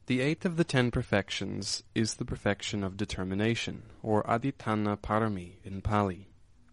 The eighth of the 10 perfections is the perfection of determination, or adhitthana parami in Pali.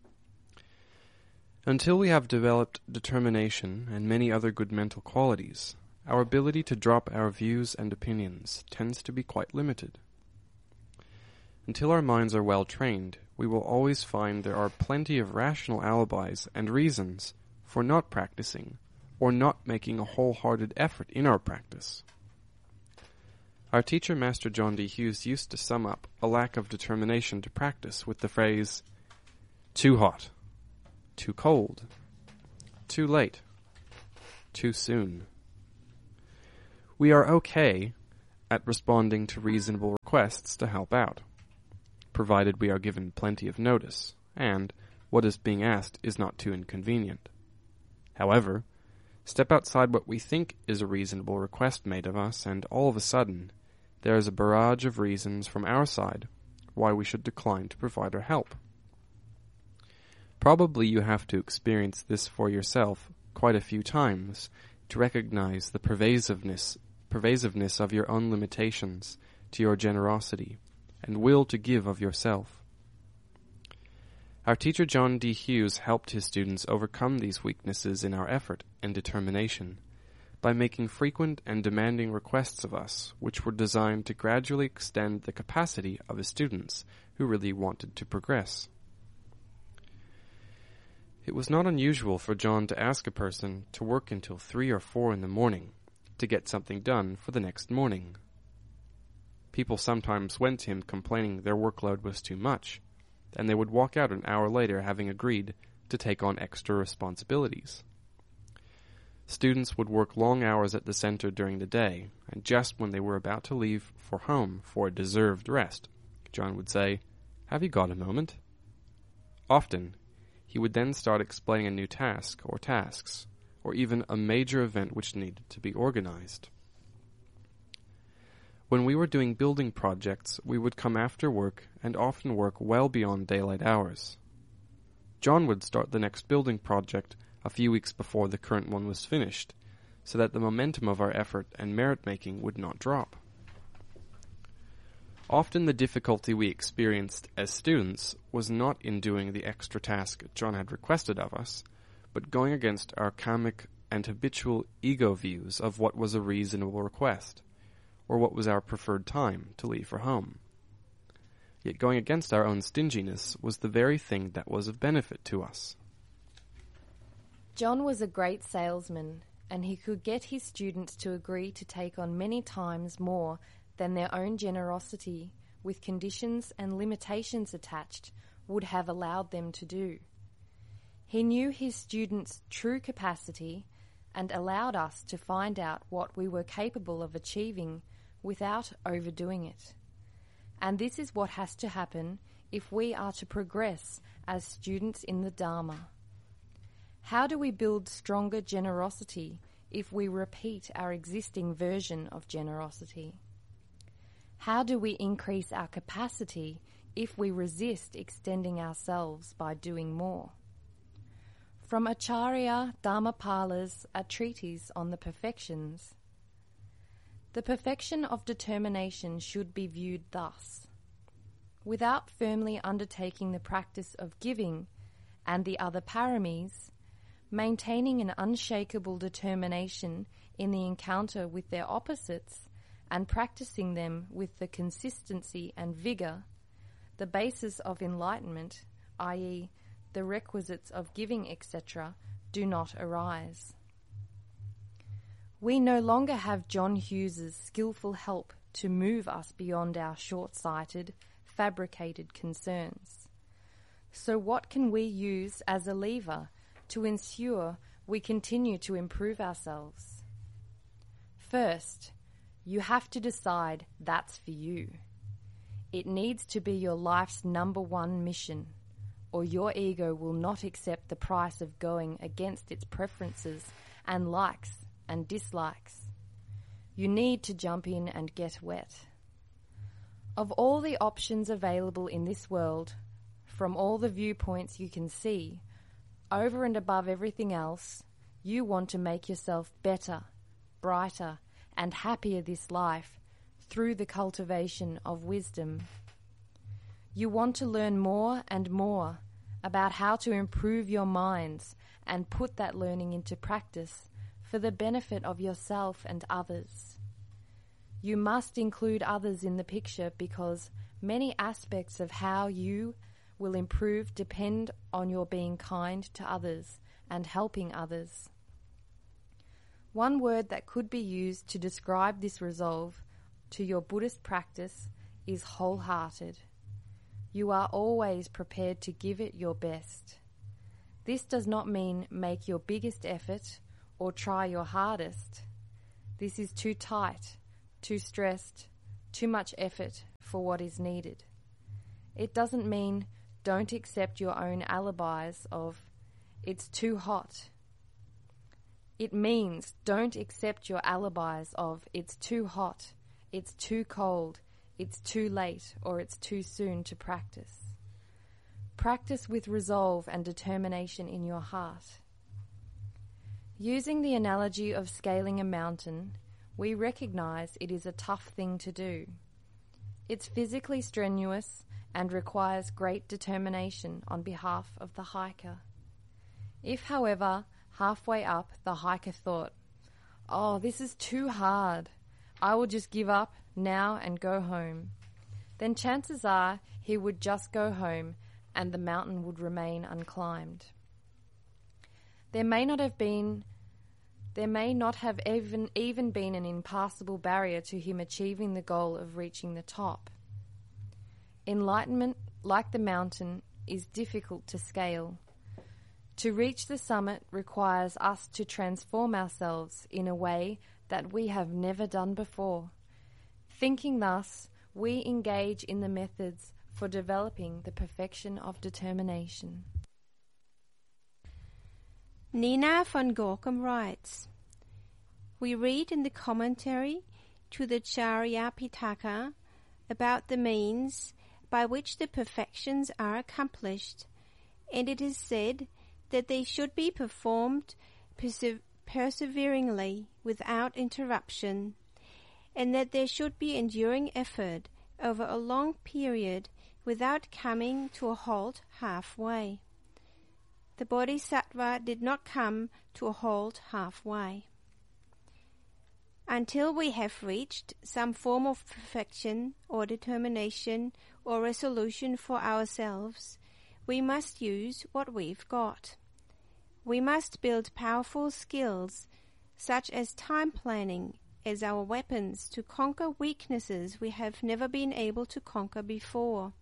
Until we have developed determination and many other good mental qualities, our ability to drop our views and opinions tends to be quite limited. Until our minds are well trained, we will always find there are plenty of rational alibis and reasons for not practicing or not making a wholehearted effort in our practice. Our teacher, Master John D. Hughes, used to sum up a lack of determination to practice with the phrase, too hot, too cold, too late, too soon. We are okay at responding to reasonable requests to help out, provided we are given plenty of notice, and what is being asked is not too inconvenient. However, step outside what we think is a reasonable request made of us, and all of a sudden, there is a barrage of reasons from our side why we should decline to provide our help. Probably you have to experience this for yourself quite a few times to recognize the pervasiveness of your own limitations to your generosity and will to give of yourself. Our teacher John D. Hughes helped his students overcome these weaknesses in our effort and determination by making frequent and demanding requests of us, which were designed to gradually extend the capacity of his students who really wanted to progress. It was not unusual for John to ask a person to work until 3 or 4 in the morning to get something done for the next morning. People sometimes went to him complaining their workload was too much, and they would walk out an hour later having agreed to take on extra responsibilities. Students would work long hours at the center during the day, and just when they were about to leave for home for a deserved rest, John would say, "Have you got a moment?" Often, he would then start explaining a new task or tasks, or even a major event which needed to be organized. When we were doing building projects, we would come after work and often work well beyond daylight hours. John would start the next building project a few weeks before the current one was finished, so that the momentum of our effort and merit-making would not drop. Often the difficulty we experienced as students was not in doing the extra task John had requested of us, but going against our kamic and habitual ego views of what was a reasonable request, or what was our preferred time to leave for home. Yet going against our own stinginess was the very thing that was of benefit to us. John was a great salesman, and he could get his students to agree to take on many times more than their own generosity, with conditions and limitations attached, would have allowed them to do. He knew his students' true capacity and allowed us to find out what we were capable of achieving without overdoing it. And this is what has to happen if we are to progress as students in the Dharma. How do we build stronger generosity if we repeat our existing version of generosity? How do we increase our capacity if we resist extending ourselves by doing more? From Acharya Dharmapala's A Treatise on the Perfections. The perfection of determination should be viewed thus. Without firmly undertaking the practice of giving and the other paramis, maintaining an unshakable determination in the encounter with their opposites and practicing them with the consistency and vigour, the basis of enlightenment, i.e., the requisites of giving, etc., do not arise. We no longer have John Hughes's skillful help to move us beyond our short-sighted, fabricated concerns. So what can we use as a lever to ensure we continue to improve ourselves? First, you have to decide that's for you. It needs to be your life's number one mission, or your ego will not accept the price of going against its preferences and likes and dislikes. You need to jump in and get wet. Of all the options available in this world, from all the viewpoints you can see, over and above everything else, you want to make yourself better, brighter, and happier this life through the cultivation of wisdom. You want to learn more and more about how to improve your minds and put that learning into practice for the benefit of yourself and others. You must include others in the picture because many aspects of how you will improve depend on your being kind to others and helping others. One word that could be used to describe this resolve to your Buddhist practice is wholehearted. You are always prepared to give it your best. This does not mean make your biggest effort or try your hardest. This is too tight, too stressed, too much effort for what is needed. It doesn't mean don't accept your own alibis of it's too hot. It means don't accept your alibis of it's too hot, it's too cold, it's too late, or it's too soon to practice. Practice with resolve and determination in your heart. Using the analogy of scaling a mountain, we recognize it is a tough thing to do. It's physically strenuous and requires great determination on behalf of the hiker. If, however, halfway up the hiker thought, "Oh, this is too hard. I will just give up now and go home," then chances are he would just go home and the mountain would remain unclimbed. There may not have even been an impassable barrier to him achieving the goal of reaching the top. Enlightenment, like the mountain, is difficult to scale. To reach the summit requires us to transform ourselves in a way that we have never done before. Thinking thus, we engage in the methods for developing the perfection of determination. Nina von Gorkum writes, "We read in the commentary to the Charya Pitaka about the means by which the perfections are accomplished, and it is said that they should be performed perseveringly without interruption, and that there should be enduring effort over a long period without coming to a halt halfway. The Bodhisattva did not come to a halt halfway. Until we have reached some form of perfection or determination or resolution for ourselves, we must use what we've got. We must build powerful skills, such as time planning, as our weapons to conquer weaknesses we have never been able to conquer before.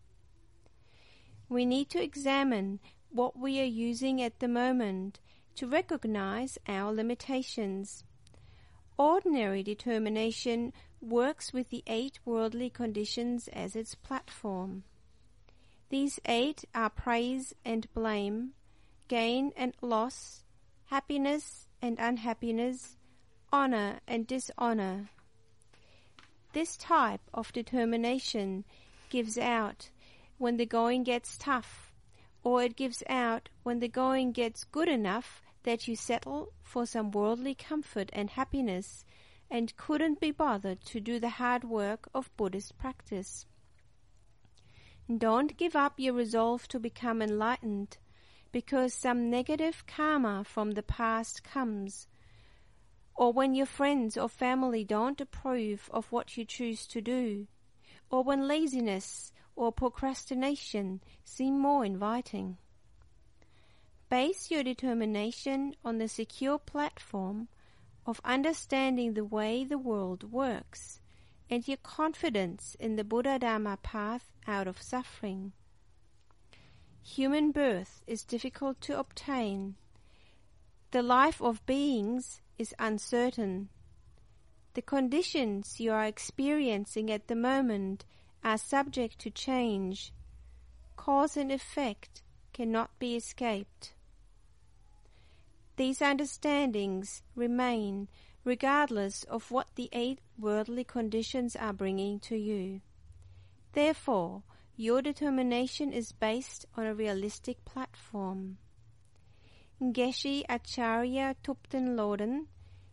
We need to examine what we are using at the moment to recognize our limitations. Ordinary determination works with the 8 worldly conditions as its platform. These 8 are praise and blame, gain and loss, happiness and unhappiness, honor and dishonor. This type of determination gives out when the going gets tough, or it gives out when the going gets good enough that you settle for some worldly comfort and happiness and couldn't be bothered to do the hard work of Buddhist practice. Don't give up your resolve to become enlightened because some negative karma from the past comes, or when your friends or family don't approve of what you choose to do, or when laziness or procrastination seem more inviting. Base your determination on the secure platform of understanding the way the world works and your confidence in the Buddha-Dharma path out of suffering. Human birth is difficult to obtain. The life of beings is uncertain. The conditions you are experiencing at the moment are subject to change. Cause and effect cannot be escaped. These understandings remain regardless of what the 8 worldly conditions are bringing to you. Therefore, your determination is based on a realistic platform. Geshe Acharya Thupten Loden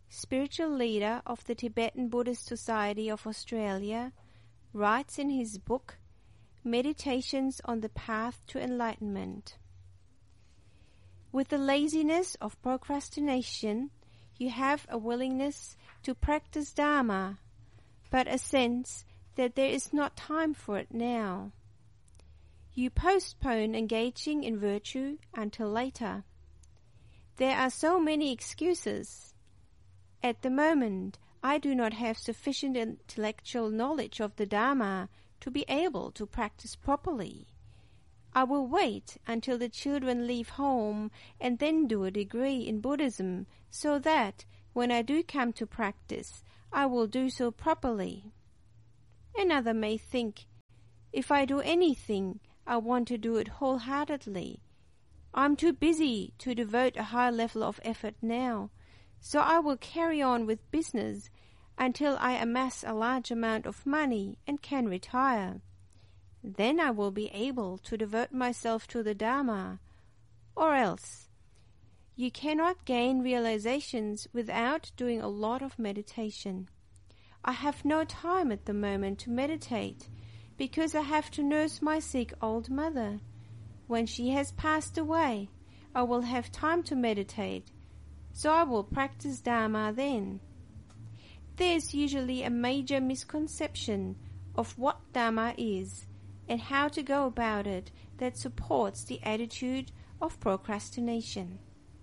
spiritual leader of the Tibetan Buddhist Society of Australia, writes in his book, Meditations on the Path to Enlightenment. With the laziness of procrastination, you have a willingness to practice Dharma, but a sense that there is not time for it now. You postpone engaging in virtue until later. There are so many excuses. At the moment, I do not have sufficient intellectual knowledge of the Dharma to be able to practice properly. I will wait until the children leave home and then do a degree in Buddhism, so that when I do come to practice, I will do so properly. Another may think, if I do anything, I want to do it wholeheartedly. I'm too busy to devote a high level of effort now, so I will carry on with business until I amass a large amount of money and can retire. Then I will be able to devote myself to the Dharma. Or else, you cannot gain realizations without doing a lot of meditation. I have no time at the moment to meditate because I have to nurse my sick old mother. When she has passed away, I will have time to meditate, so I will practice Dharma then. There is usually a major misconception of what Dharma is and how to go about it that supports the attitude of procrastination.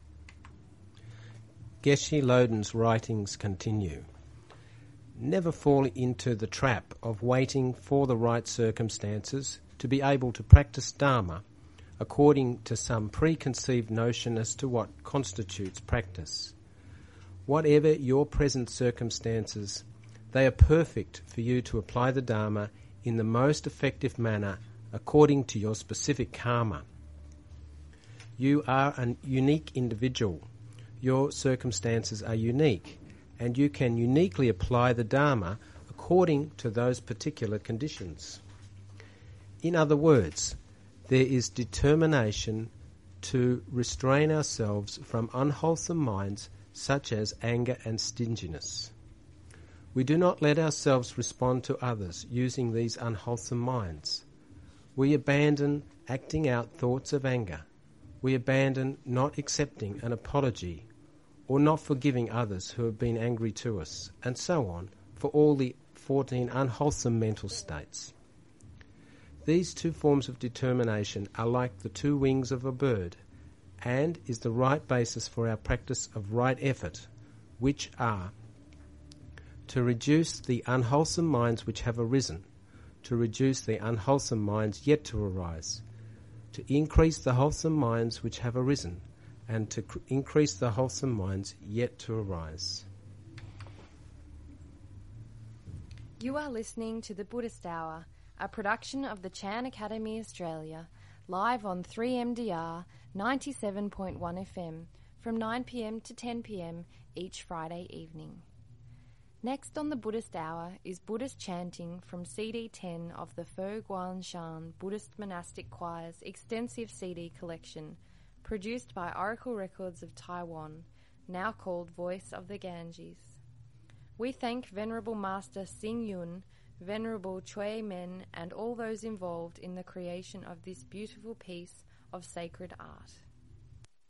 Geshe Loden's writings continue. Never fall into the trap of waiting for the right circumstances to be able to practice Dharma according to some preconceived notion as to what constitutes practice. Whatever your present circumstances, they are perfect for you to apply the Dharma in the most effective manner according to your specific karma. You are a unique individual. Your circumstances are unique, and you can uniquely apply the Dharma according to those particular conditions. In other words, there is determination to restrain ourselves from unwholesome minds such as anger and stinginess. We do not let ourselves respond to others using these unwholesome minds. We abandon acting out thoughts of anger. We abandon not accepting an apology or not forgiving others who have been angry to us, and so on, for all the 14 unwholesome mental states. These two forms of determination are like the two wings of a bird, and is the right basis for our practice of right effort, which are to reduce the unwholesome minds which have arisen, to reduce the unwholesome minds yet to arise, to increase the wholesome minds which have arisen, and to increase the wholesome minds yet to arise. You are listening to The Buddhist Hour, a production of the Chan Academy Australia, live on 3MDR 97.1 FM from 9 p.m. to 10 p.m. each Friday evening. Next on The Buddhist Hour is Buddhist chanting from CD 10 of the Fo Guan Shan Buddhist Monastic Choir's extensive CD collection, produced by Oracle Records of Taiwan, now called Voice of the Ganges. We thank Venerable Master Xing Yun, Venerable Chui Men, and all those involved in the creation of this beautiful piece of sacred art.